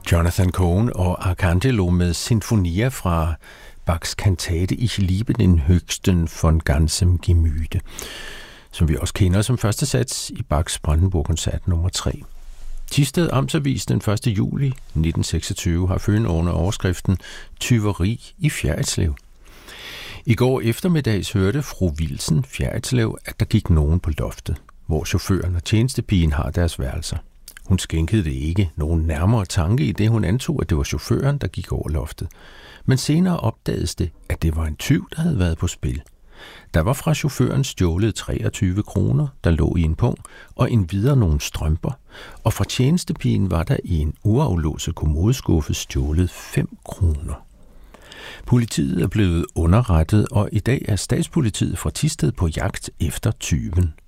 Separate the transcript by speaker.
Speaker 1: Jonathan Cohen og Arcangelo med Sinfonia fra Bachs kantate Ich liebe den Höchsten von ganzem Gemüte, som vi også kender som første sats i Bachs Brandenburg-koncert nummer 3. Thisted Amtsavis den 1. juli 1926 har følgende under overskriften Tyveri i Fjerritslev. I går eftermiddags hørte fru Wilsen Fjerritslev, at der gik nogen på loftet, hvor chaufføren og tjenestepigen har deres værelser. Hun skænkede det ikke nogen nærmere tanke i det, hun antog, at det var chaufføren, der gik over loftet. Men senere opdagedes det, at det var en tyv, der havde været på spil. Der var fra chaufføren stjålet 23 kroner, der lå i en pung, og endvidere nogle strømper, og fra tjenestepigen var der i en uaflåset kommodeskuffe stjålet 5 kroner. Politiet er blevet underrettet, og i dag er statspolitiet fra Thisted på jagt efter tyven.